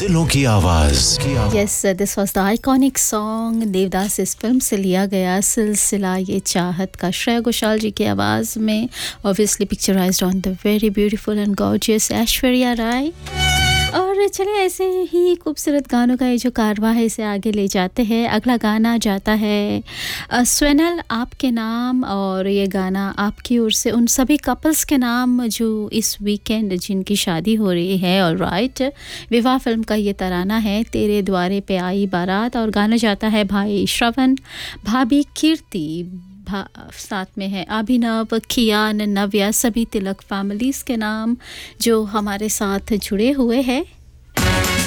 दिलों की आवाज Yes, this was the iconic song Devdas इस फिल्म से लिया गया सिलसिला ये चाहत का श्रेया घोषाल जी की आवाज़ में obviously picturized on the very beautiful and gorgeous Aishwarya Rai. और चलिए ऐसे ही खूबसूरत गानों का ये जो कारवां है इसे आगे ले जाते हैं। अगला गाना जाता है स्वनल आपके नाम और ये गाना आपकी ओर से उन सभी कपल्स के नाम जो इस वीकेंड जिनकी शादी हो रही है। और राइट विवाह फिल्म का ये तराना है तेरे द्वारे पे आई बारात और गाना जाता है भाई श्रवण भाभी कीर्ति साथ में है अभिनव कियान नव्या सभी तिलक फैमिलीज़ के नाम जो हमारे साथ जुड़े हुए हैं।